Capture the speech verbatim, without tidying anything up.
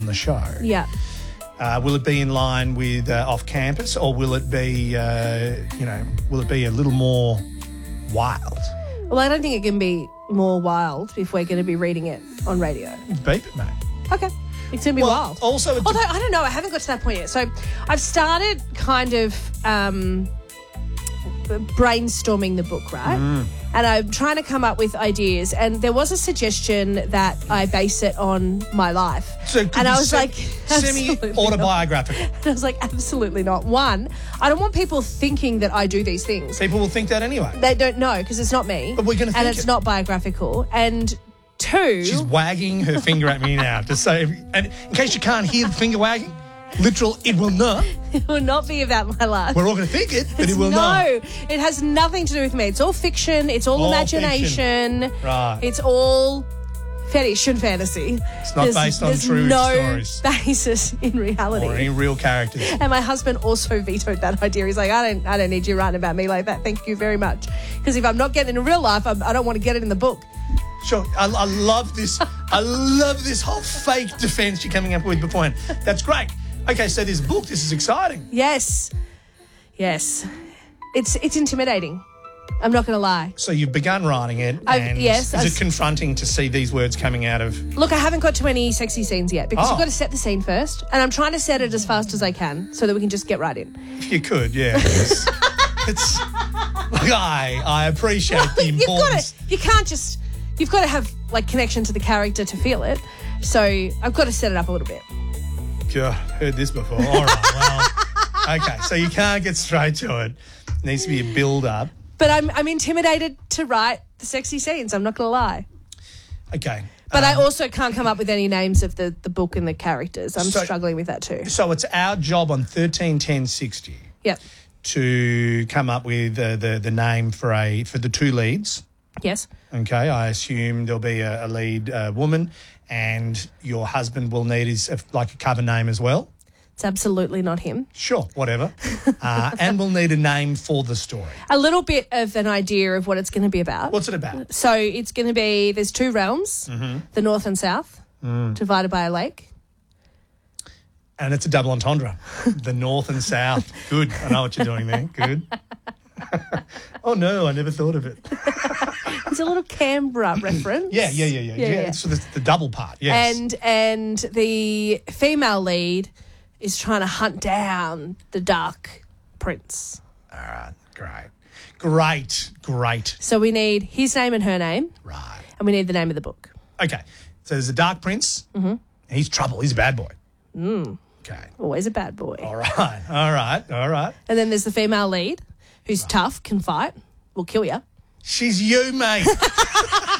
the show. Yeah. Uh, will it be in line with uh, off campus, or will it be, uh, you know, will it be a little more wild? Well, I don't think it can be more wild if we're going to be reading it on radio. Beep it, mate. Okay. It's going to be Well, wild. also it Although, I don't know. I haven't got to that point yet. So I've started kind of um, brainstorming the book, right? Mm. And I'm trying to come up with ideas. And there was a suggestion that I base it on my life. So could and you I was se- like, absolutely not. semi-autobiographical. And I was like, absolutely not. One, I don't want people thinking that I do these things. People will think that anyway. They don't know because it's not me. But we're gonna And think it's it. not biographical. And two... She's wagging her finger at me now to say, and in case you can't hear the finger wagging, literal, it will not. It will not be about my life. We're all going to think it, but it will no, not. it has nothing to do with me. It's all fiction. It's all, All imagination. fiction. Right. It's all fetish and fantasy. It's not there's, based on there's true no stories. basis in reality. Or any real characters. And my husband also vetoed that idea. He's like, I don't, I don't need you writing about me like that. Thank you very much. Because if I'm not getting it in real life, I'm, I don't want to get it in the book. Sure, I, I love this. I love this whole fake defence you're coming up with beforehand. That's great. Okay, so this book, this is exciting. Yes, yes, it's it's intimidating. I'm not going to lie. So you've begun writing it, I've- and yes, is I've- it confronting to see these words coming out of... Look, I haven't got to any sexy scenes yet because Oh. you've got to set the scene first, and I'm trying to set it as fast as I can so that we can just get right in. If you could, yeah. It's... it's like, I, I appreciate the You've got importance. to. You can't just. You've got to have like connection to the character to feel it. So I've got to set it up a little bit. God, heard this before. All right, well, okay. So you can't get straight to it. It needs to be a build-up. But I'm I'm intimidated to write the sexy scenes. I'm not going to lie. Okay. But I um, also can't come up with any names of the, the book and the characters. I'm So- struggling with that too. So it's our job on thirteen ten sixty Yep. to come up with uh, the the name for a for the two leads. Yes. Okay, I assume there'll be a, a lead uh, woman, and your husband will need his uh, like a cover name as well. It's absolutely not him. Sure, whatever. uh, and we'll need a name for the story. A little bit of an idea of what it's going to be about. What's it about? So it's going to be, there's two realms, Mm-hmm. the north and south, Mm. divided by a lake. And it's a double entendre. The north and south. Good. I know what you're doing there. Good. Oh no, I never thought of it. It's a little Canberra reference. Yeah, yeah, yeah, yeah. Yeah, yeah, yeah. It's for the, the double part. Yes. And and the female lead is trying to hunt down the Dark Prince. All right. Great. Great. Great. So we need his name and her name, Right. and we need the name of the book. Okay. So there's a Dark Prince. Mm-hmm. He's trouble. He's a bad boy. Mm. Okay. Always a bad boy. All right. All right. All right. And then there's the female lead, who's tough, can fight, will kill you. She's you, mate.